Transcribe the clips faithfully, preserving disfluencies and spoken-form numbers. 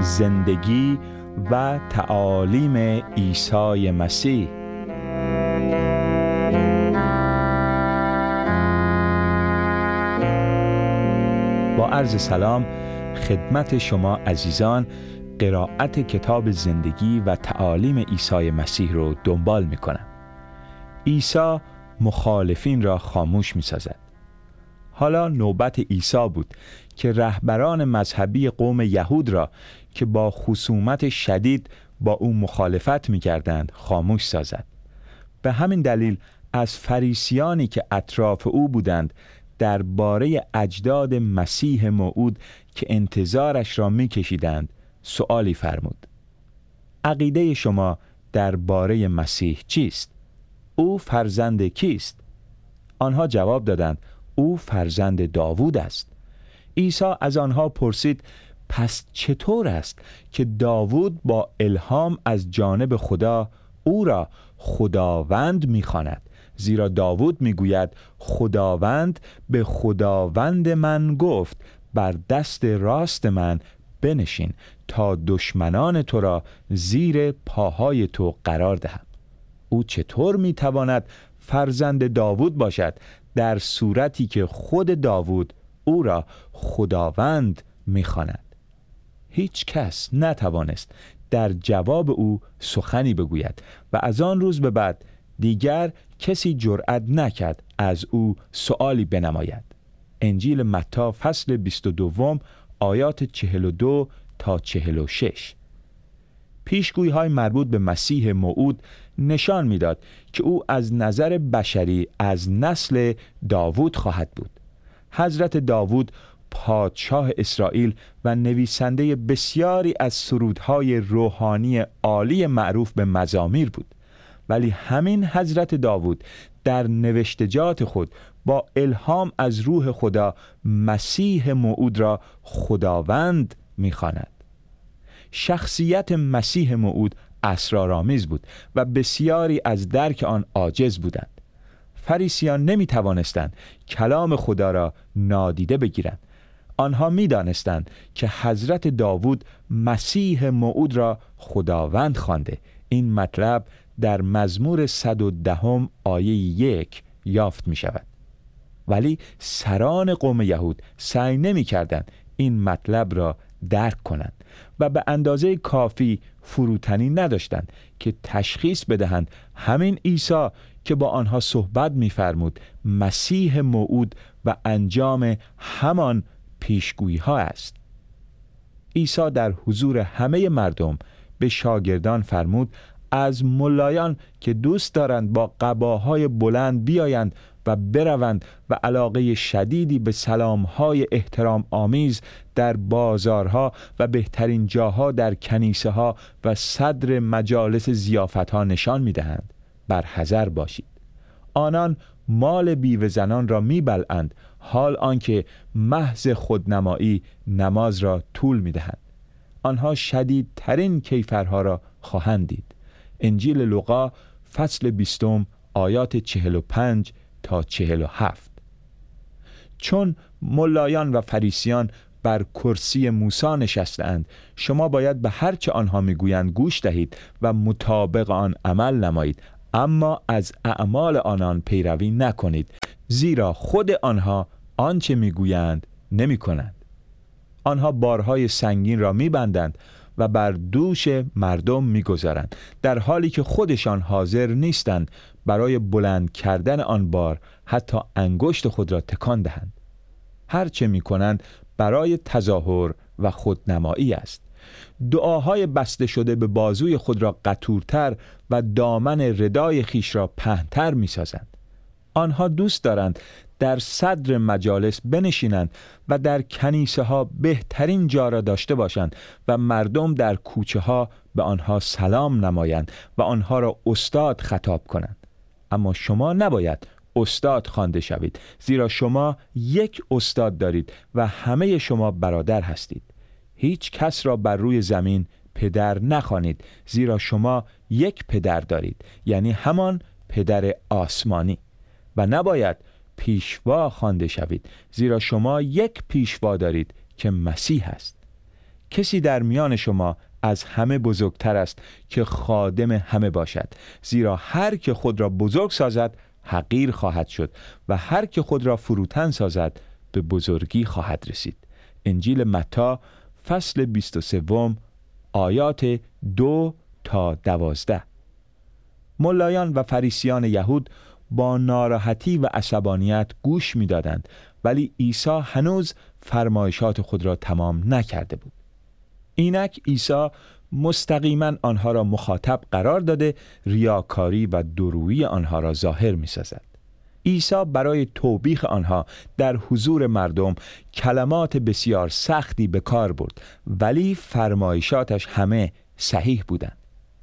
زندگی و تعالیم عیسی مسیح. با عرض سلام خدمت شما عزیزان، قرائت کتاب زندگی و تعالیم عیسی مسیح رو دنبال می کنم. عیسی مخالفین را خاموش می سازد. حالا نوبت عیسی بود که رهبران مذهبی قوم یهود را که با خصومت شدید با او مخالفت می کردند خاموش سازد. به همین دلیل از فریسیانی که اطراف او بودند درباره اجداد مسیح موعود که انتظارش را می کشیدند سؤالی فرمود: عقیده شما درباره مسیح چیست؟ او فرزند کیست؟ آنها جواب دادند او فرزند داوود است. عیسی از آنها پرسید: پس چطور است که داوود با الهام از جانب خدا او را خداوند می‌خواند؟ زیرا داوود میگوید خداوند به خداوند من گفت بر دست راست من بنشین تا دشمنان تو را زیر پاهای تو قرار دهم. او چطور میتواند فرزند داوود باشد در صورتی که خود داوود او را خداوند میخواند؟ هیچ کس نتوانست در جواب او سخنی بگوید و از آن روز به بعد دیگر کسی جرأت نکرد از او سؤالی بنماید. انجیل متی فصل بیست و دو آیات چهل و دو تا چهل و شش. پیشگویی های مربوط به مسیح موعود نشان میداد که او از نظر بشری از نسل داوود خواهد بود. حضرت داوود پادشاه اسرائیل و نویسنده بسیاری از سرودهای روحانی عالی معروف به مزامیر بود، ولی همین حضرت داوود در نوشتجات خود با الهام از روح خدا مسیح موعود را خداوند می‌خواند. شخصیت مسیح موعود اسرارآمیز بود و بسیاری از درک آن عاجز بودند. فریسیان نمی توانستند کلام خدا را نادیده بگیرند. آنها می دانستند که حضرت داوود مسیح موعود را خداوند خوانده. این مطلب در مزمور صد و ده آیه یک یافت می شود. ولی سران قوم یهود سعی نمی کردند این مطلب را درک کنند و به اندازه کافی فروتنی نداشتند که تشخیص بدهند همین عیسی که با آنها صحبت می‌فرمود مسیح موعود و انجام همان پیشگویی ها است. عیسی در حضور همه مردم به شاگردان فرمود از ملایان که دوست دارند با قباهای بلند بیایند و بروند و علاقه شدیدی به سلامهای احترام آمیز در بازارها و بهترین جاها در کنیسه ها و صدر مجالس ضیافت ها نشان می دهند، برحذر باشید. آنان مال بیوه زنان را می بلعند، حال آنکه محض خودنمایی نماز را طول می دهند. آنها شدیدترین کیفرها را خواهند دید. انجیل لوقا فصل بیستم آیات چهل و پنج تا چهل و هفت. چون ملایان و فریسیان بر کرسی موسی نشستند، شما باید به هر چه آنها میگویند گوش دهید و مطابق آن عمل نمایید، اما از اعمال آنان پیروی نکنید، زیرا خود آنها آنچه میگویند نمیکنند. آنها بارهای سنگین را میبندند و بر دوش مردم میگذارند، در حالی که خودشان حاضر نیستند برای بلند کردن آن بار حتی انگشت خود را تکان دهند. هر چه میکنند برای تظاهر و خودنمایی است. دعاهای بسته شده به بازوی خود را قطورتر و دامن ردای خیش را پهن‌تر میسازند. آنها دوست دارند در صدر مجالس بنشینند و در کنیسه ها بهترین جا را داشته باشند و مردم در کوچه ها به آنها سلام نمایند و آنها را استاد خطاب کنند. اما شما نباید استاد خوانده شوید، زیرا شما یک استاد دارید و همه شما برادر هستید. هیچ کس را بر روی زمین پدر نخوانید، زیرا شما یک پدر دارید، یعنی همان پدر آسمانی. و نباید پیشوا خوانده شوید، زیرا شما یک پیشوا دارید که مسیح است. کسی در میان شما از همه بزرگتر است که خادم همه باشد، زیرا هر که خود را بزرگ سازد حقیر خواهد شد و هر که خود را فروتن سازد به بزرگی خواهد رسید. انجیل متی فصل بیست و سه آیات دو تا دوازده. ملایان و فریسیان یهود با ناراحتی و عصبانیت گوش می دادند، ولی عیسی هنوز فرمایشات خود را تمام نکرده بود. اینک عیسی مستقیما آنها را مخاطب قرار داده ریاکاری و دورویی آنها را ظاهر می سازد. عیسی برای توبیخ آنها در حضور مردم کلمات بسیار سختی به کار برد، ولی فرمایشاتش همه صحیح بودند.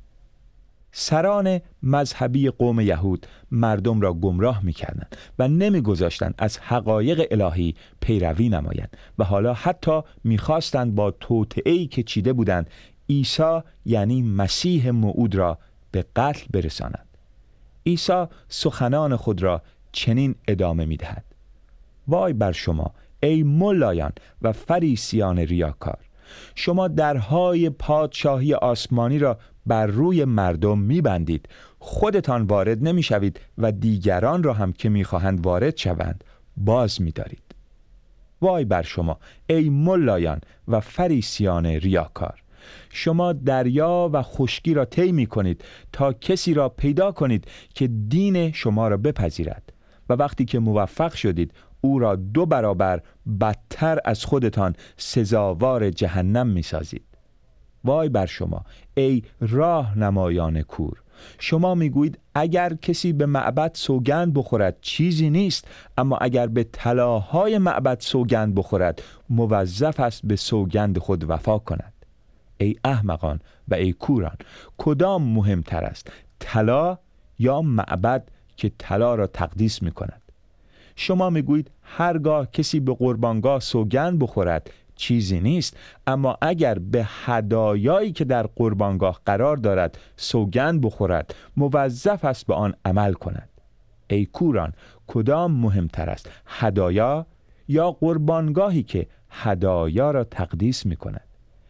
سران مذهبی قوم یهود مردم را گمراه می‌کردند و نمی‌گذاشتند از حقایق الهی پیروی نمایند و حالا حتی می‌خواستند با توطئه‌ای که چیده بودند عیسی یعنی مسیح موعود را به قتل برسانند. عیسی سخنان خود را چنین ادامه می‌دهد: وای بر شما ای ملایان و فریسیان ریاکار، شما درهای پادشاهی آسمانی را بر روی مردم می‌بندید، خودتان وارد نمی‌شوید و دیگران را هم که می‌خواهند وارد شوند باز می‌دارید. وای بر شما ای ملایان و فریسیان ریاکار، شما دریا و خشکی را طی می‌کنید تا کسی را پیدا کنید که دین شما را بپذیرد و وقتی که موفق شدید او را دو برابر بدتر از خودتان سزاوار جهنم می‌سازید. وای بر شما ای راه نمایان کور، شما میگویید اگر کسی به معبد سوگند بخورد چیزی نیست، اما اگر به طلاهای معبد سوگند بخورد موظف است به سوگند خود وفا کند. ای احمقان و ای کوران، کدام مهمتر است، طلا یا معبد که طلا را تقدیس میکند؟ شما میگویید هرگاه کسی به قربانگاه سوگند بخورد چیزی نیست، اما اگر به هدایایی که در قربانگاه قرار دارد سوگند بخورد موظف است به آن عمل کند. ای کوران، کدام مهمتر است، هدایا یا قربانگاهی که هدایا را تقدیس می کند؟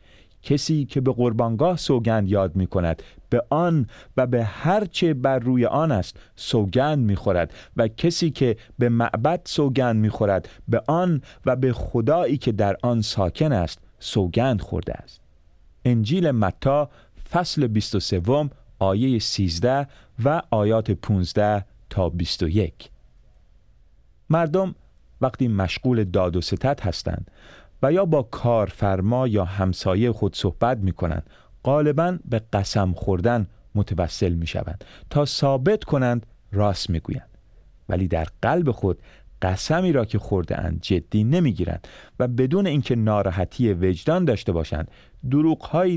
کسی که به قربانگاه سوگند یاد می کند به آن و به هر چه بر روی آن است سوگند می خورد و کسی که به معبد سوگند می خورد به آن و به خدایی که در آن ساکن است سوگند خورده است. انجیل متی فصل بیست و سه آیه سیزده و آیات پانزده تا بیست و یک. مردم وقتی مشغول داد و ستد هستند و یا با کارفرما یا همسایه خود صحبت می کنند، غالباً به قسم خوردن متوسل می شوند تا ثابت کنند راست می گویند، ولی در قلب خود قسمی را که خورده اند جدی نمی گیرند و بدون اینکه ناراحتی وجدان داشته باشند دروغ‌هایی